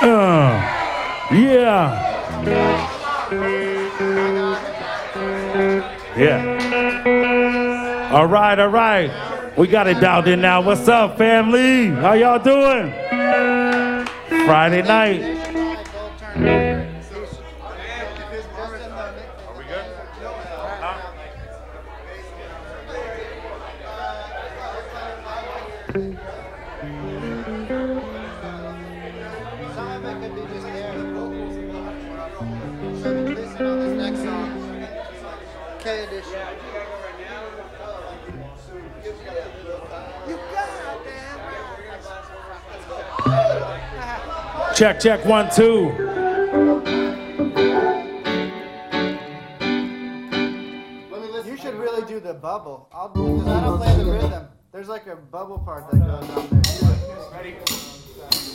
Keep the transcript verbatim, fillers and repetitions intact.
Uh, yeah. Yeah. All right, all right. We got it dialed in now. What's up, family? How y'all doing? Friday night. Check, check, one, two. You should really do the bubble. I'll because I don't play the rhythm. There's like a bubble part that goes on there. Ready?